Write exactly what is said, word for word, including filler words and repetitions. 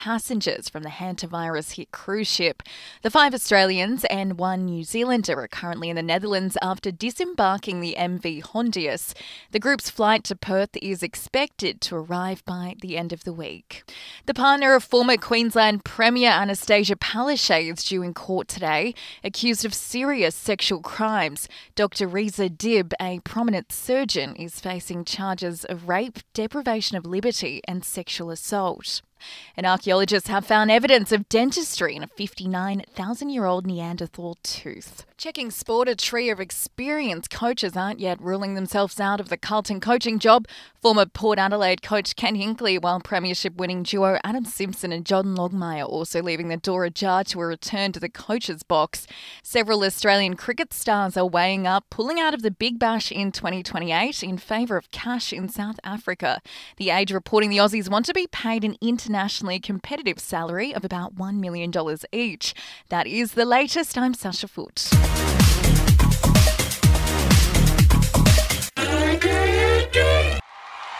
passengers from the hantavirus-hit cruise ship. The five Australians and one New Zealander are currently in the Netherlands after disembarking the M V Hondius. The group's flight to Perth is expected to arrive by the end of the week. The partner of former Queensland Premier Anastasia Palaszczuk is due in court today, accused of serious sexual crimes. Doctor Reza Dib, a prominent surgeon, is facing charges of rape, deprivation of liberty and sexual assault. And archaeologists have found evidence of dentistry in a fifty-nine thousand year old Neanderthal tooth. Checking sport, a trio of experienced coaches aren't yet ruling themselves out of the Carlton coaching job. Former Port Adelaide coach Ken Hinkley, while premiership-winning duo Adam Simpson and John Longmire also leaving the door ajar to a return to the coach's box. Several Australian cricket stars are weighing up pulling out of the Big Bash in twenty twenty-eight in favour of cash in South Africa. The Age reporting the Aussies want to be paid an internationally competitive salary of about one million dollars each. That is the latest. I'm Sasha Foote.